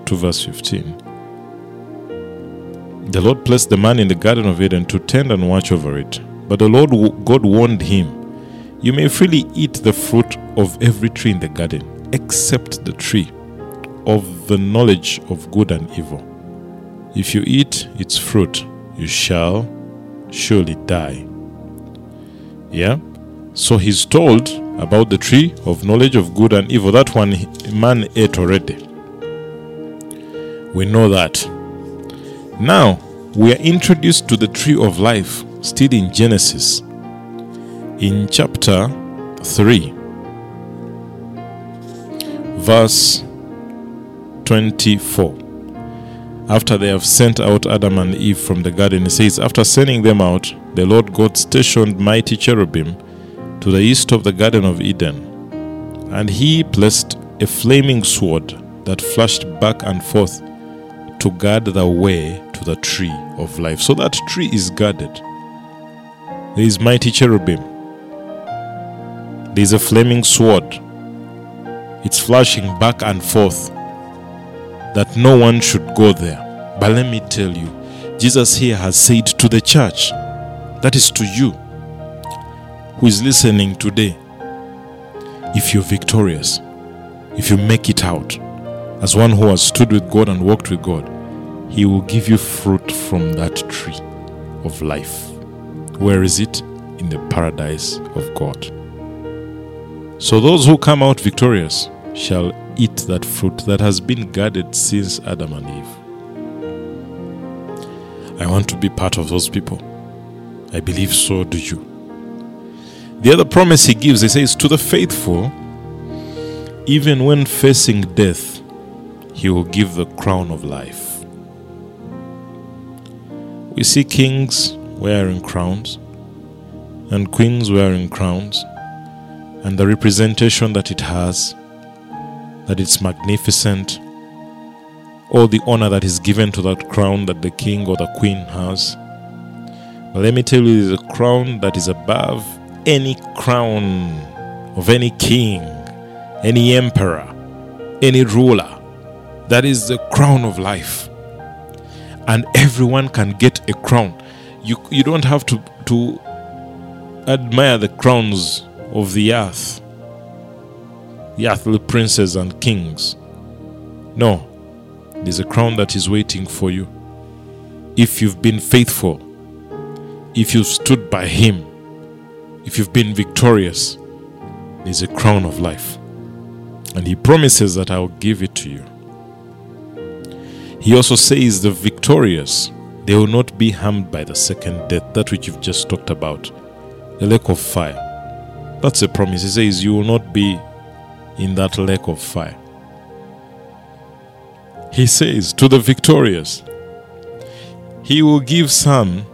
2 verse 15. The Lord placed the man in the Garden of Eden to tend and watch over it. But the Lord God warned him, "You may freely eat the fruit of every tree in the garden, except the tree of the knowledge of good and evil. If you eat its fruit, you shall surely die." Yeah? So he's told about the tree of knowledge of good and evil. That one man ate already. We know that. Now, we are introduced to the tree of life, still in Genesis, in chapter 3, verse 24. After they have sent out Adam and Eve from the garden, it says, "After sending them out, the Lord God stationed mighty cherubim to the east of the Garden of Eden, and he placed a flaming sword that flashed back and forth to guard the way to the tree of life." So that tree is guarded. There is mighty cherubim. There is a flaming sword. It's flashing back and forth that no one should go there. But let me tell you, Jesus here has said to the church, that is to you who is listening today, if you're victorious, if you make it out as one who has stood with God and walked with God, he will give you fruit from that tree of life. Where is it? In the paradise of God. So those who come out victorious shall eat that fruit that has been guarded since Adam and Eve. I want to be part of those people. I believe so do you. The other promise he gives, he says, to the faithful, even when facing death, he will give the crown of life. We see kings wearing crowns and queens wearing crowns, and the representation that it has, that it's magnificent, all the honor that is given to that crown that the king or the queen has. But let me tell you, there's a crown that is above any crown of any king, any emperor, any ruler. That is the crown of life. And everyone can get a crown. You don't have to admire the crowns of the earth, the earthly princes and kings. No, there's a crown that is waiting for you. If you've been faithful, if you've stood by him, if you've been victorious, there's a crown of life. And he promises that I will give it to you. He also says the victorious, they will not be harmed by the second death, that which you've just talked about, the lake of fire. That's a promise. He says you will not be in that lake of fire. He says to the victorious, he will give some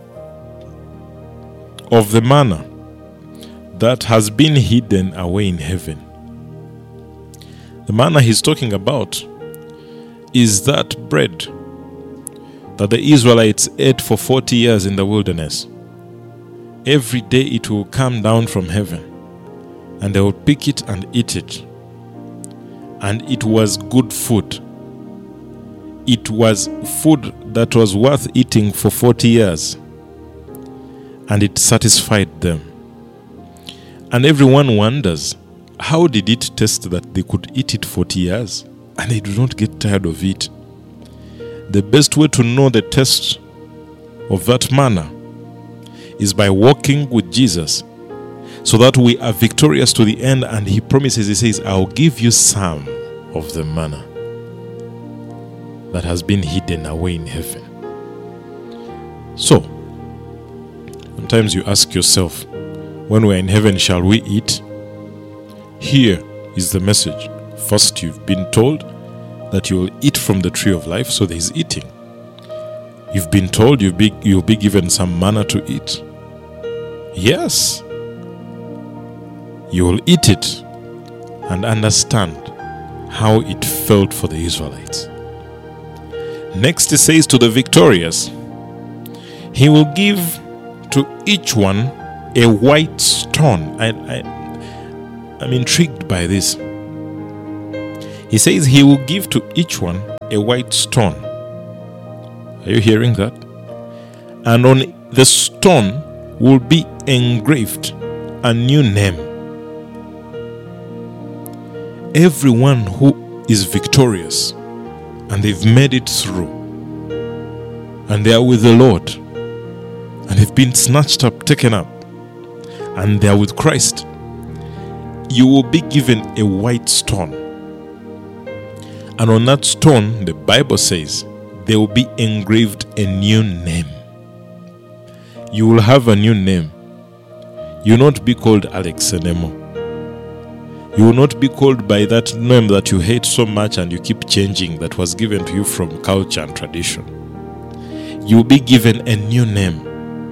of the manna that has been hidden away in heaven. The manna he's talking about is that bread that the Israelites ate for 40 years in the wilderness. Every day it will come down from heaven, and they will pick it and eat it. And it was good food. It was food that was worth eating for 40 years. And it satisfied them. And everyone wonders, how did it taste that they could eat it 40 years and they do not get tired of it? The best way to know the taste of that manna is by walking with Jesus, so that we are victorious to the end. And he promises, he says, I'll give you some of the manna that has been hidden away in heaven. So, sometimes you ask yourself, when we're in heaven, shall we eat? Here is the message. First, you've been told that you will eat from the tree of life, so there's eating. You've been told you'll be given some manna to eat. Yes. You will eat it and understand how it felt for the Israelites. Next, it says to the victorious, he will give to each one a white stone. I'm intrigued by this. He says he will give to each one a white stone. Are you hearing that? And on the stone will be engraved a new name. Everyone who is victorious and they've made it through and they are with the Lord and they've been snatched up, taken up, and they are with Christ, you will be given a white stone. And on that stone, the Bible says, there will be engraved a new name. You will have a new name. You will not be called Alex anymore. You will not be called by that name that you hate so much and you keep changing, that was given to you from culture and tradition. You will be given a new name.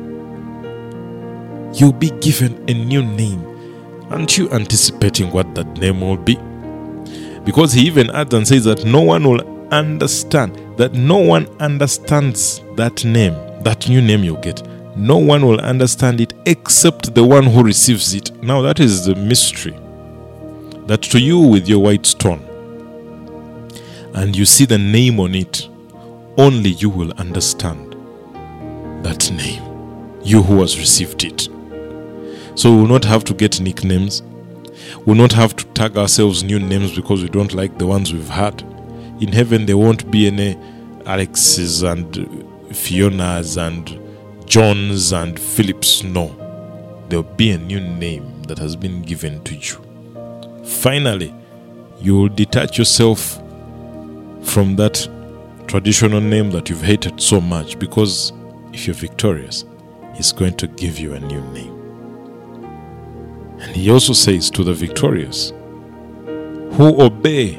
You will be given a new name. Aren't you anticipating what that name will be? Because he even adds and says that no one will understand, that no one understands that name, that new name you get. No one will understand it except the one who receives it. Now that is the mystery. That to you with your white stone, and you see the name on it, only you will understand that name, you who has received it. So we will not have to get nicknames. We will not have to tag ourselves new names because we don't like the ones we've had. In heaven there won't be any Alexes and Fionas and Johns and Philips. No. There will be a new name that has been given to you. Finally, you will detach yourself from that traditional name that you've hated so much, because if you're victorious, He's going to give you a new name. And He also says to the victorious who obey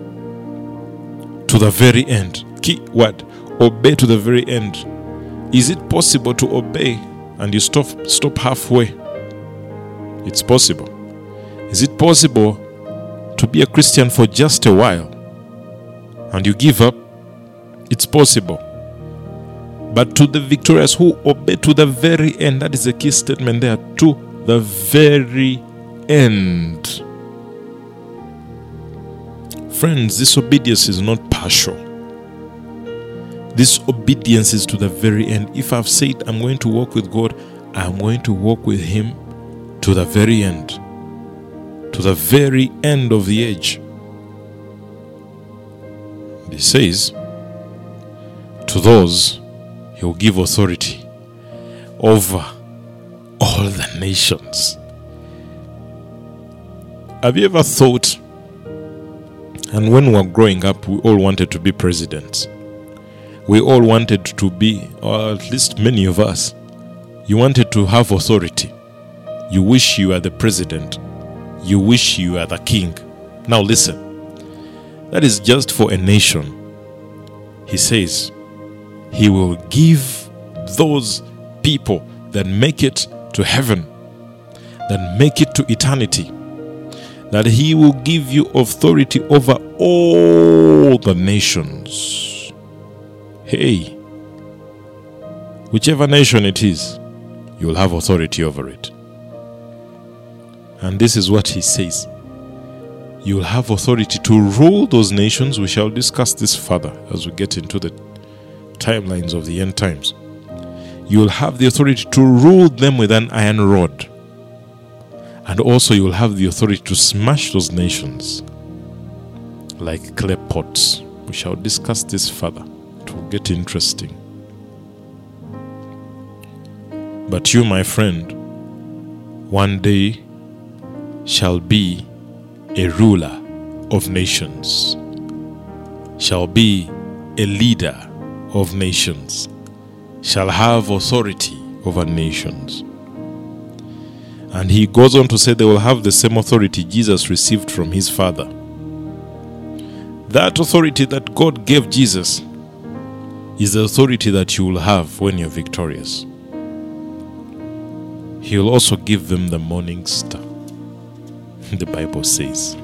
to the very end. Key word, obey to the very end. Is it possible to obey and you stop halfway? It's possible. Is it possible to be a Christian for just a while and you give up? It's possible. But to the victorious who obey to the very end, that is a key statement there, to the very end. Friends, this obedience is not partial. This obedience is to the very end. If I've said I'm going to walk with God, I'm going to walk with Him to the very end. To the very end of the age. He says, to those He will give authority over all the nations. Have you ever thought, and when we were growing up, we all wanted to be presidents. We all wanted to be, or at least many of us, you wanted to have authority. You wish you were the president. You wish you were the king. Now listen, that is just for a nation. He says, He will give those people that make it to heaven, that make it to eternity, that He will give you authority over all the nations. Hey, whichever nation it is, you will have authority over it. And this is what He says. You will have authority to rule those nations. We shall discuss this further as we get into the timelines of the end times. You will have the authority to rule them with an iron rod. And also you will have the authority to smash those nations like clay pots. We shall discuss this further. It will get interesting. But you, my friend, one day shall be a ruler of nations, shall be a leader of nations, shall have authority over nations. And he goes on to say they will have the same authority Jesus received from his Father. That authority that God gave Jesus is the authority that you will have when you're victorious. He will also give them the morning star, the Bible says.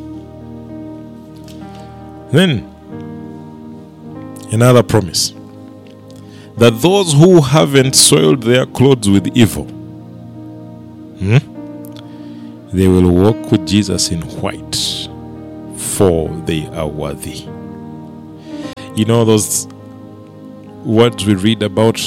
Then, another promise, that those who haven't soiled their clothes with evil, they will walk with Jesus in white, for they are worthy. You know those words we read about,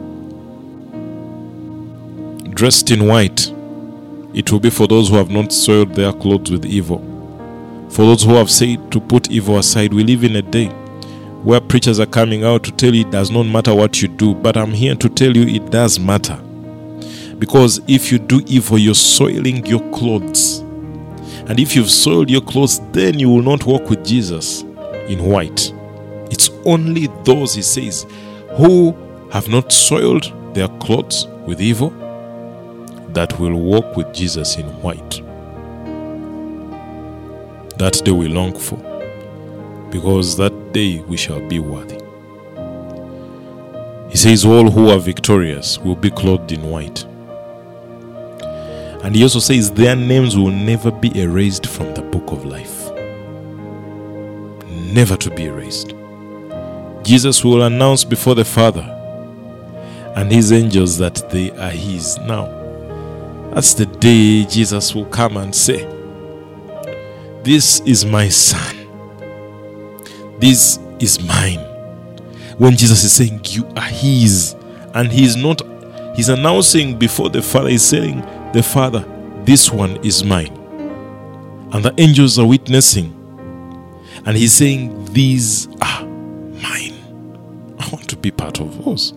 dressed in white. It will be for those who have not soiled their clothes with evil. For those who have said to put evil aside. We live in a day where preachers are coming out to tell you it does not matter what you do. But I'm here to tell you it does matter. Because if you do evil, you're soiling your clothes. And if you've soiled your clothes, then you will not walk with Jesus in white. It's only those, he says, who have not soiled their clothes with evil that will walk with Jesus in white. That day we long for, because that day we shall be worthy. He says all who are victorious will be clothed in white. And he also says their names will never be erased from the book of life. Never to be erased. Jesus will announce before the Father and his angels that they are his. Now, that's the day Jesus will come and say, this is my son. This is mine. When Jesus is saying you are his, and he's announcing before the Father, he's saying, the Father, this one is mine. And the angels are witnessing. And he's saying, these are mine. I want to be part of those.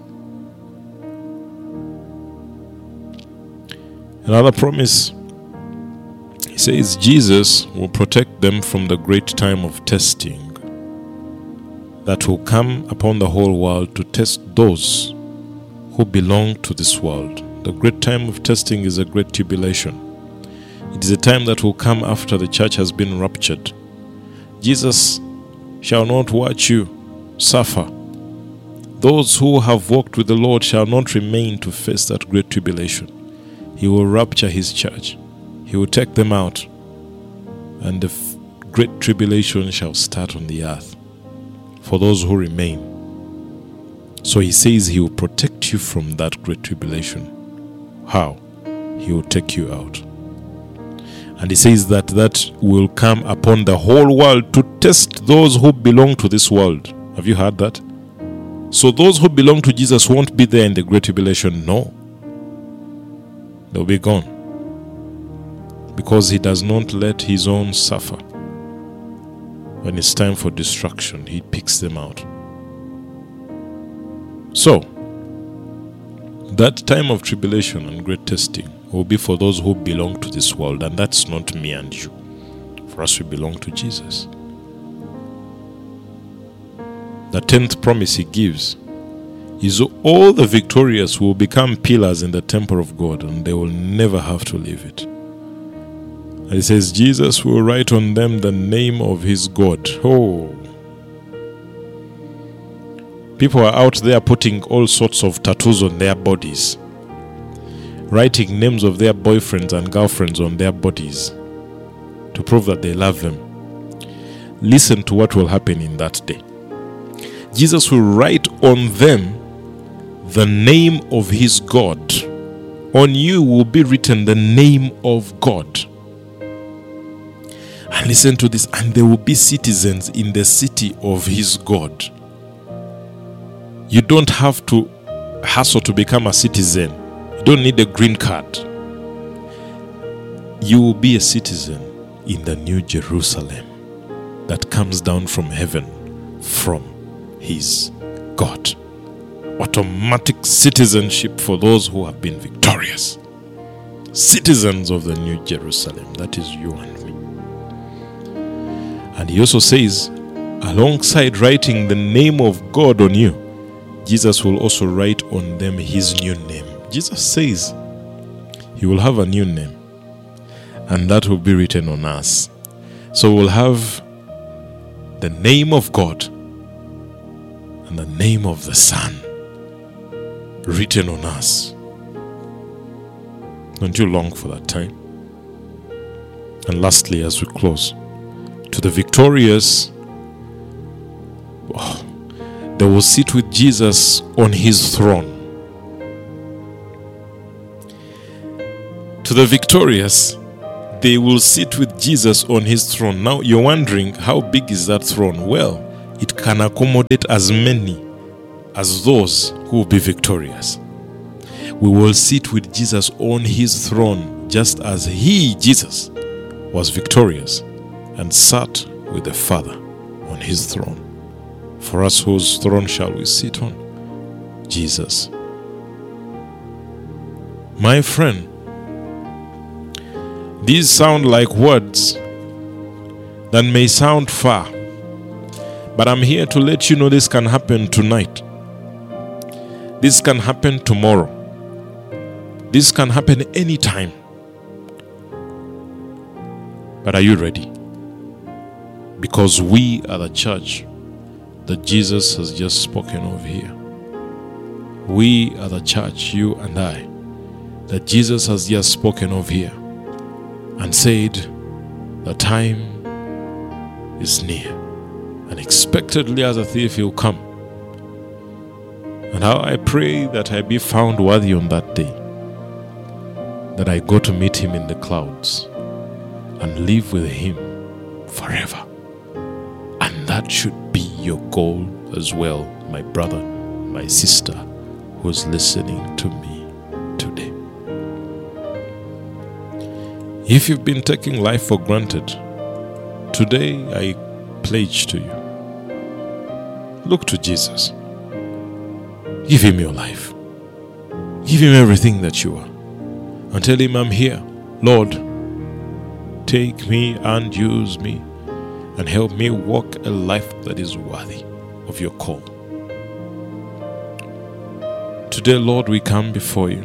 Another promise, he says Jesus will protect them from the great time of testing that will come upon the whole world to test those who belong to this world. The great time of testing is a great tribulation. It is a time that will come after the church has been raptured. Jesus shall not watch you suffer. Those who have walked with the Lord shall not remain to face that great tribulation. He will rapture his church. He will take them out. And the great tribulation shall start on the earth for those who remain. So he says he will protect you from that great tribulation. How? He will take you out. And he says that will come upon the whole world to test those who belong to this world. Have you heard that? So those who belong to Jesus won't be there in the great tribulation. No. They'll be gone. Because he does not let his own suffer. When it's time for destruction, he picks them out. So, that time of tribulation and great testing will be for those who belong to this world, and that's not me and you. For us, we belong to Jesus. The 10th promise he gives is all the victorious will become pillars in the temple of God, and they will never have to leave it. And he says Jesus will write on them the name of his God. Oh, people are out there putting all sorts of tattoos on their bodies, writing names of their boyfriends and girlfriends on their bodies to prove that they love them. Listen to what will happen in that day. Jesus will write on them the name of his God. On you will be written the name of God. And listen to this, and they will be citizens in the city of his God. You don't have to hustle to become a citizen. You don't need a green card. You will be a citizen in the new Jerusalem that comes down from heaven from his God. Automatic citizenship for those who have been victorious. Citizens of the new Jerusalem. That is you and me. And he also says, alongside writing the name of God on you, Jesus will also write on them his new name. Jesus says he will have a new name, and that will be written on us. So we'll have the name of God and the name of the Son written on us. Don't you long for that time? And lastly, as we close, to the victorious, they will sit with Jesus on his throne. To the victorious, they will sit with Jesus on his throne. Now you're wondering, how big is that throne? Well, it can accommodate as many as those who will be victorious. We will sit with Jesus on his throne, just as he, Jesus, was victorious and sat with the Father on his throne. For us, whose throne shall we sit on? Jesus. My friend, these sound like words that may sound far, but I'm here to let you know this can happen tonight. This can happen tomorrow. This can happen anytime. But are you ready? Because we are the church that Jesus has just spoken of here. We are the church, you and I, that Jesus has just spoken of here and said the time is near. Unexpectedly as a thief he'll come. And how I pray that I be found worthy on that day, that I go to meet him in the clouds and live with him forever. And that should be your goal as well, my brother, my sister, who's listening to me today. If you've been taking life for granted, today I pledge to you, look to Jesus. Give him your life. Give him everything that you are. And tell him, I'm here. Lord, take me and use me and help me walk a life that is worthy of your call. Today, Lord, we come before you,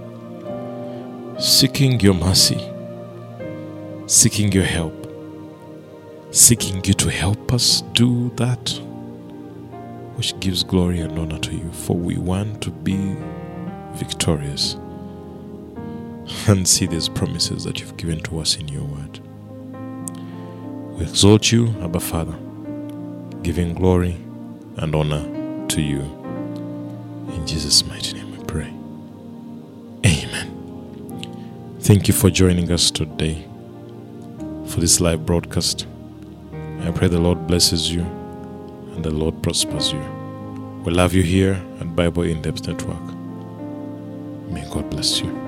seeking your mercy, seeking your help, seeking you to help us do that which gives glory and honor to you. For we want to be victorious and see these promises that you've given to us in your word. We exalt you, Abba Father, giving glory and honor to you. In Jesus' mighty name we pray. Amen. Thank you for joining us today for this live broadcast. I pray the Lord blesses you and the Lord prospers you. We love you here at Bible In-Depth Network. May God bless you.